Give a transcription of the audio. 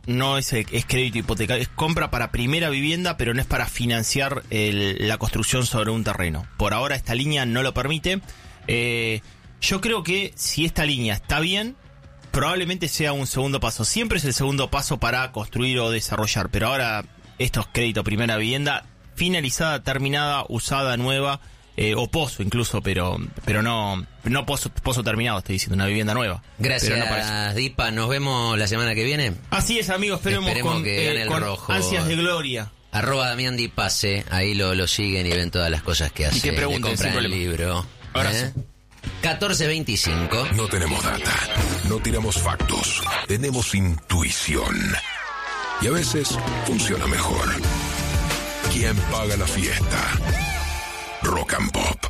no es crédito hipotecario, es compra para primera vivienda, pero no es para financiar la construcción sobre un terreno. Por ahora esta línea no lo permite. Yo creo que si esta línea está bien, probablemente sea un segundo paso. Siempre es el segundo paso para construir o desarrollar, pero ahora esto es crédito primera vivienda, finalizada, terminada, usada, nueva, o pozo incluso, pero no pozo terminado, estoy diciendo, una vivienda nueva. Gracias, Dipa, nos vemos la semana que viene. Así es, amigos, esperemos que gane el con rojo. Ansias de gloria. @Damián Dipase, ahí lo siguen y ven todas las cosas que hace. Y que pregunten, le compran el libro. Abrazo. 14:25. No tenemos data, no tiramos factos, tenemos intuición. Y a veces funciona mejor. ¿Quién paga la fiesta? Rock and Pop.